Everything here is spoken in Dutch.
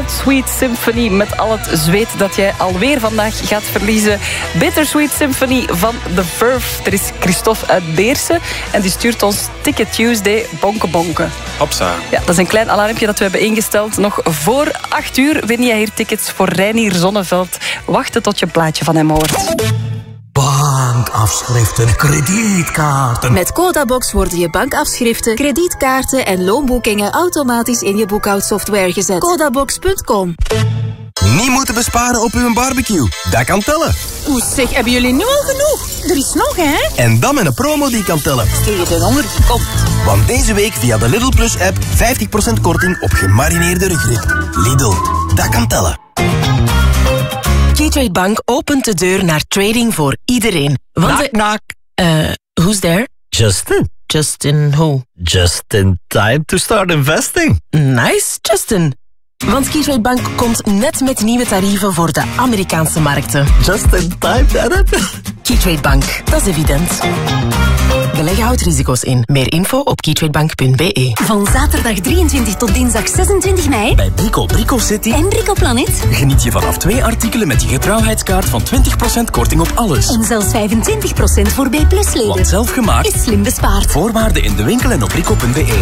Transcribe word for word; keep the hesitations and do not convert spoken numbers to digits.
Sweet Symphony met al het zweet dat jij alweer vandaag gaat verliezen. Bittersweet Symphony van The Verve. Er is Christophe uit Beersen en die stuurt ons Ticket Tuesday bonken bonken. Hopsa. Ja, dat is een klein alarmpje dat we hebben ingesteld. Nog voor acht uur win jij hier tickets voor Reinier Zonneveld. Wachten tot je plaatje van hem hoort. Bankafschriften, kredietkaarten. Met Codabox worden je bankafschriften, kredietkaarten en loonboekingen automatisch in je boekhoudsoftware gezet. Codabox punt com. Niet moeten besparen op uw barbecue. Dat kan tellen. Oeh, zeg, hebben jullie nu al genoeg? Er is nog, hè? En dan met een promo die kan tellen. Stuur je de honger? Komt. Want deze week via de Lidl Plus app vijftig procent korting op gemarineerde rugrib. Lidl, dat kan tellen. Keytrade Bank opent de deur naar trading voor iedereen. Want knock, knock. Uh, who's there? Justin. Justin who? Just in time to start investing. Nice, Justin. Want Keytrade Bank komt net met nieuwe tarieven voor de Amerikaanse markten. Just in time, dat Keytrade Bank, dat is evident. Beleggen houdt risico's in. Meer info op keytradebank punt b e. Van zaterdag drieëntwintig tot dinsdag zesentwintig mei Bij Brico Brico City en Brico Planet geniet je vanaf twee artikelen met je getrouwheidskaart van twintig procent korting op alles. en zelfs vijfentwintig procent voor B plus leden. Want zelf gemaakt. Is slim bespaard. Voorwaarden in de winkel en op brico punt b e.